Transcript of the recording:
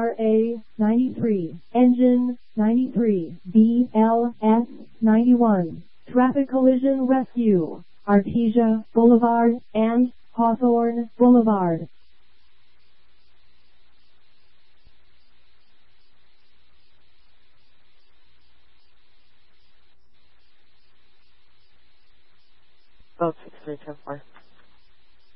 RA 93, Engine 93, BLS 91. Traffic collision rescue, Artesia Boulevard and Hawthorne Boulevard. Boat 6310-4.